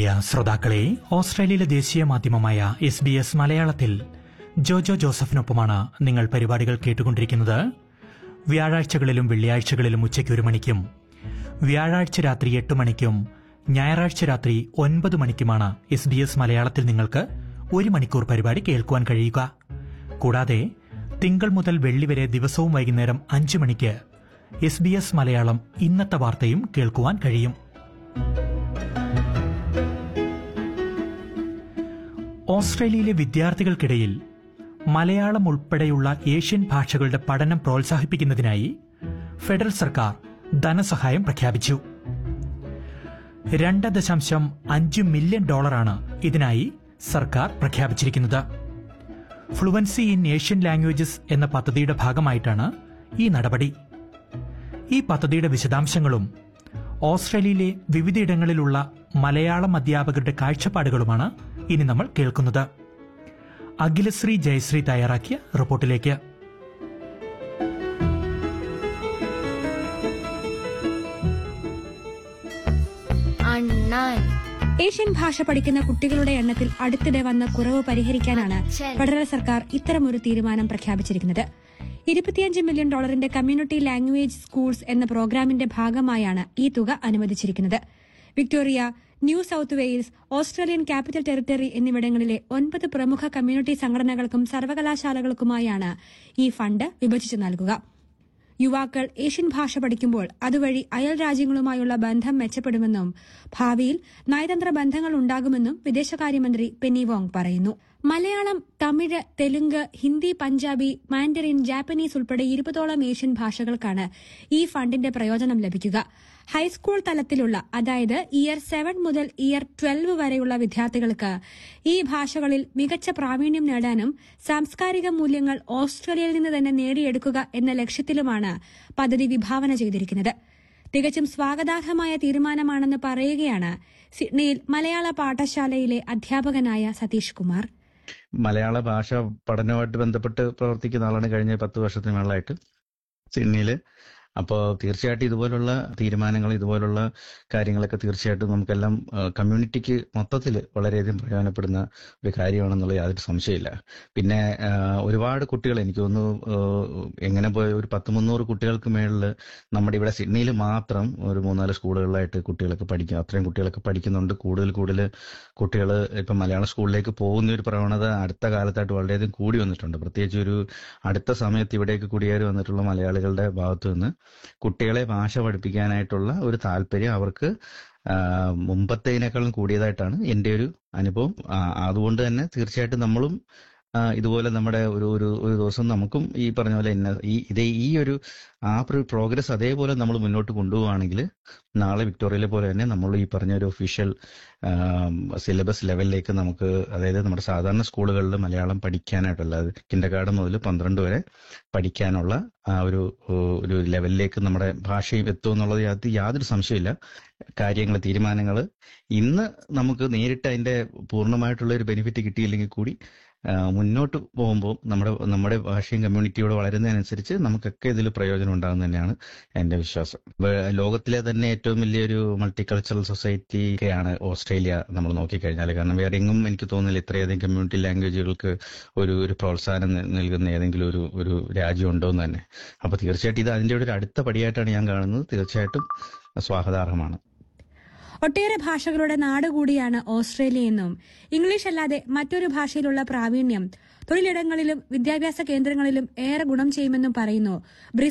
പ്രിയ ശ്രോതാക്കളെ, ഓസ്ട്രേലിയയിലെ ദേശീയ മാധ്യമമായ SBS മലയാളത്തിൽ ജോജോ ജോസഫിനൊപ്പമാണ് നിങ്ങൾ പരിപാടികൾ കേട്ടുകൊണ്ടിരിക്കുന്നത്. വ്യാഴാഴ്ചകളിലും വെള്ളിയാഴ്ചകളിലും ഉച്ചയ്ക്ക് 1 മണിക്കും വ്യാഴാഴ്ച രാത്രി 8 മണിക്കും ഞായറാഴ്ച രാത്രി 9 മണിക്കുമാണ് SBS മലയാളത്തിൽ നിങ്ങൾക്ക് 1 മണിക്കൂർ പരിപാടി കേൾക്കുവാൻ കഴിയുക. കൂടാതെ തിങ്കൾ മുതൽ വെള്ളി വരെ ദിവസവും വൈകുന്നേരം 5 മണിക്ക് SBS മലയാളം ഇന്നത്തെ വാർത്തയും കേൾക്കുവാൻ കഴിയും. ഓസ്ട്രേലിയയിലെ വിദ്യാർത്ഥികൾക്കിടയിൽ മലയാളം ഉൾപ്പെടെയുള്ള ഏഷ്യൻ ഭാഷകളുടെ പഠനം പ്രോത്സാഹിപ്പിക്കുന്നതിനായി ഫെഡറൽ സർക്കാർ ധനസഹായം പ്രഖ്യാപിച്ചു. $2.5 മില്യൺ ഇതിനായി സർക്കാർ പ്രഖ്യാപിച്ചിരിക്കുന്നത്. ഫ്ലുവൻസി ഇൻ ഏഷ്യൻ ലാംഗ്വേജസ് എന്ന പദ്ധതിയുടെ ഭാഗമായിട്ടാണ് ഈ നടപടി. ഈ പദ്ധതിയുടെ വിശദാംശങ്ങളും ഓസ്ട്രേലിയയിലെ വിവിധയിടങ്ങളിലുള്ള മലയാളം അധ്യാപകരുടെ കാഴ്ചപ്പാടുകളുമാണ് ഇനി നമ്മൾ കേൾക്കുന്നത്. അഖിലശ്രീ ജയശ്രീ തയ്യാറാക്കിയ റിപ്പോർട്ടിലേക്ക്. ഏഷ്യൻ ഭാഷ പഠിക്കുന്ന കുട്ടികളുടെ എണ്ണത്തിൽ അടുത്തിടെ വന്ന കുറവ് പരിഹരിക്കാനാണ് ഫെഡറൽ സർക്കാർ ഇത്തരമൊരു തീരുമാനം പ്രഖ്യാപിച്ചിരിക്കുന്നത്. $25 മില്യൺ കമ്മ്യൂണിറ്റി ലാംഗ്വേജ് സ്കൂൾസ് എന്ന പ്രോഗ്രാമിന്റെ ഭാഗമായാണ് ഈ തുക അനുവദിച്ചിരിക്കുന്നത്. Victoria, new south Wales, Australian capital territory എന്നിവിടങ്ങളിലെ 9 പ്രമുഖ കമ്മ്യൂണിറ്റി സംഘടനകൾക്കും സർവകലാശാലകൾക്കുമായാണ് ഈ ഫണ്ട് വിഭജിച്ചു നൽകുക. യുവാക്കൾ ഏഷ്യൻ ഭാഷ പഠിക്കുമ്പോൾ അതുവഴി അയൽ രാജ്യങ്ങളുമായുള്ള ബന്ധം മെച്ചപ്പെടുമെന്നും ഭാവിയിൽ നയതന്ത്ര ബന്ധങ്ങൾ ഉണ്ടാകുമെന്നും വിദേശകാര്യമന്ത്രി പെന്നി വോങ് പറയുന്നു. മലയാളം, തമിഴ്, തെലുങ്ക്, ഹിന്ദി, പഞ്ചാബി, മാൻഡറിൻ, ജാപ്പനീസ് ഉൾപ്പെടെ 20ഓളം ഏഷ്യൻ ഭാഷകൾക്കാണ് ഈ ഫണ്ടിന്റെ പ്രയോജനം ലഭിക്കുക. ഹൈസ്കൂൾ തലത്തിലുള്ള, അതായത് ഇയർ 7 മുതൽ ഇയർ 12 വരെയുള്ള വിദ്യാർത്ഥികൾക്ക് ഈ ഭാഷകളിൽ മികച്ച പ്രാവീണ്യം നേടാനും സാംസ്കാരിക മൂല്യങ്ങൾ ഓസ്ട്രേലിയയിൽ നിന്ന് തന്നെ നേടിയെടുക്കുക എന്ന ലക്ഷ്യത്തിലുമാണ് പദ്ധതി വിഭാവന ചെയ്തിരിക്കുന്നത്. തികച്ചും സ്വാഗതാർഹമായ തീരുമാനമാണെന്ന് പറയുകയാണ് സിഡ്നിയിൽ മലയാള പാഠശാലയിലെ അധ്യാപകനായ സതീഷ് കുമാർ. മലയാള ഭാഷ പഠനവുമായിട്ട് ബന്ധപ്പെട്ട് പ്രവർത്തിക്കുന്ന ആളാണ് കഴിഞ്ഞ 10 വർഷത്തിന് മേളായിട്ട് സിഡ്നിയിൽ. അപ്പോൾ തീർച്ചയായിട്ടും ഇതുപോലുള്ള തീരുമാനങ്ങൾ, ഇതുപോലുള്ള കാര്യങ്ങളൊക്കെ തീർച്ചയായിട്ടും നമുക്കെല്ലാം കമ്മ്യൂണിറ്റിക്ക് മൊത്തത്തിൽ വളരെയധികം പ്രയോജനപ്പെടുന്ന ഒരു കാര്യമാണെന്നുള്ള യാതൊരു സംശയമില്ല. പിന്നെ ഒരുപാട് കുട്ടികൾ, എനിക്ക് തോന്നുന്നു എങ്ങനെ പോയ ഒരു 100-300 കുട്ടികൾക്ക് മേളിൽ നമ്മുടെ ഇവിടെ സിഡ്നിയിൽ മാത്രം ഒരു 3-4 സ്കൂളുകളിലായിട്ട് കുട്ടികളൊക്കെ പഠിക്കും. അത്രയും കുട്ടികളൊക്കെ പഠിക്കുന്നുണ്ട്. കൂടുതൽ കുട്ടികൾ ഇപ്പം മലയാള സ്കൂളിലേക്ക് പോകുന്ന ഒരു പ്രവണത അടുത്ത കാലത്തായിട്ട് വളരെയധികം കൂടി വന്നിട്ടുണ്ട്. പ്രത്യേകിച്ച് ഒരു അടുത്ത സമയത്ത് ഇവിടേക്ക് കുടിയേറി വന്നിട്ടുള്ള മലയാളികളുടെ ഭാഗത്തു നിന്ന് കുട്ടികളെ ഭാഷ പഠിപ്പിക്കാനായിട്ടുള്ള ഒരു താല്പര്യം അവർക്ക് മുമ്പത്തേതിനേക്കാളും കൂടിയതായിട്ടാണ് എൻ്റെ ഒരു അനുഭവം. അതുകൊണ്ട് തന്നെ തീർച്ചയായിട്ടും നമ്മളും ഇതുപോലെ നമ്മുടെ ഒരു ദിവസം നമുക്കും ഈ പറഞ്ഞ പോലെ ഈ ഒരു പ്രോഗ്രസ് അതേപോലെ നമ്മൾ മുന്നോട്ട് കൊണ്ടുപോവുകയാണെങ്കിൽ നാളെ വിക്ടോറിയയിലെ പോലെ തന്നെ നമ്മൾ ഈ പറഞ്ഞ ഒരു ഒഫീഷ്യൽ സിലബസ് ലെവലിലേക്ക് നമുക്ക്, അതായത് നമ്മുടെ സാധാരണ സ്കൂളുകളിൽ മലയാളം പഠിക്കാനായിട്ടുള്ള, കിൻഡർഗാർട്ടൻ മുതൽ 12 വരെ പഠിക്കാനുള്ള ഒരു ലെവലിലേക്ക് നമ്മുടെ ഭാഷയും എത്തും എന്നുള്ളത് യാതൊരു സംശയമില്ല. തീരുമാനങ്ങൾ ഇന്ന് നമുക്ക് നേരിട്ട് അതിന്റെ പൂർണ്ണമായിട്ടുള്ള ഒരു ബെനിഫിറ്റ് കിട്ടിയില്ലെങ്കിൽ കൂടി മുന്നോട്ട് പോകുമ്പോൾ നമ്മുടെ ഭാഷയും കമ്മ്യൂണിറ്റിയോട് വളരുന്നതിനനുസരിച്ച് നമുക്കൊക്കെ ഇതിൽ പ്രയോജനം ഉണ്ടാകുന്ന തന്നെയാണ് എന്റെ വിശ്വാസം. ലോകത്തിലെ തന്നെ ഏറ്റവും വലിയൊരു മൾട്ടികൾച്ചറൽ സൊസൈറ്റിയാണ് ഓസ്ട്രേലിയ നമ്മൾ നോക്കിക്കഴിഞ്ഞാൽ. കാരണം വേറെ എങ്ങും എനിക്ക് തോന്നുന്നില്ല ഇത്രയധികം കമ്മ്യൂണിറ്റി ലാംഗ്വേജുകൾക്ക് ഒരു പ്രോത്സാഹനം നൽകുന്ന ഏതെങ്കിലും ഒരു രാജ്യം ഉണ്ടോ എന്ന് തന്നെ. അപ്പൊ തീർച്ചയായിട്ടും ഇത് അതിന്റെ ഒരു അടുത്ത പടിയായിട്ടാണ് ഞാൻ കാണുന്നത്. തീർച്ചയായിട്ടും സ്വാഗതാർഹമാണ്. ഒട്ടേറെ ഭാഷകളുടെ നാട് കൂടിയാണ് ഓസ്ട്രേലിയയെന്നും ഇംഗ്ലീഷ് അല്ലാതെ മറ്റൊരു ഭാഷയിലുള്ള പ്രാവീണ്യം തൊഴിലിടങ്ങളിലും വിദ്യാഭ്യാസ കേന്ദ്രങ്ങളിലും ഏറെ ഗുണം ചെയ്യുമെന്നും പറയുന്നു